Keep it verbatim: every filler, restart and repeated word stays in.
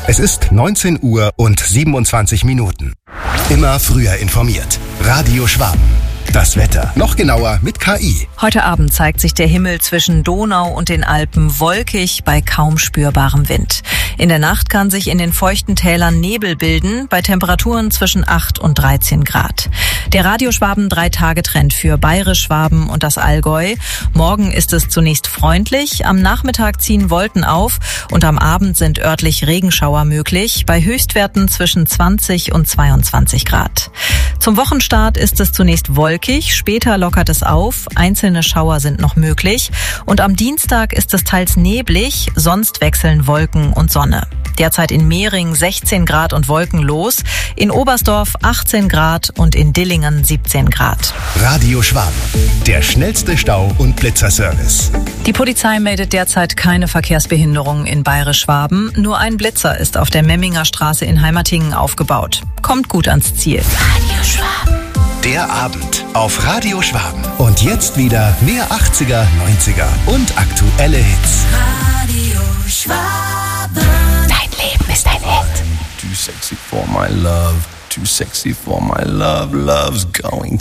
Es ist neunzehn Uhr und siebenundzwanzig Minuten. Immer früher informiert. Radio Schwaben. Das Wetter. Noch genauer mit K I. Heute Abend zeigt sich der Himmel zwischen Donau und den Alpen wolkig bei kaum spürbarem Wind. In der Nacht kann sich in den feuchten Tälern Nebel bilden, bei Temperaturen zwischen acht und dreizehn Grad. Der Radio Schwaben Drei-Tage-Trend für Bayerisch-Schwaben und das Allgäu. Morgen ist es zunächst freundlich, am Nachmittag ziehen Wolken auf und am Abend sind örtlich Regenschauer möglich, bei Höchstwerten zwischen zwanzig und zweiundzwanzig Grad. Zum Wochenstart ist es zunächst wolkig, später lockert es auf, einzelne Schauer sind noch möglich und am Dienstag ist es teils neblig, sonst wechseln Wolken und Sonne. Derzeit in Mehring sechzehn Grad und wolkenlos, in Oberstdorf achtzehn Grad und in Dillingen siebzehn Grad. Radio Schwaben, der schnellste Stau- und Blitzerservice. Die Polizei meldet derzeit keine Verkehrsbehinderungen in Bayerisch-Schwaben. Nur ein Blitzer ist auf der Memminger Straße in Heimatingen aufgebaut. Kommt gut ans Ziel. Radio Schwaben. Der Abend auf Radio Schwaben. Und jetzt wieder mehr achtziger, neunziger und aktuelle Hits. Radio Schwaben. Dein Leben ist ein Hit. Too sexy for my love. Too sexy for my love. Love's going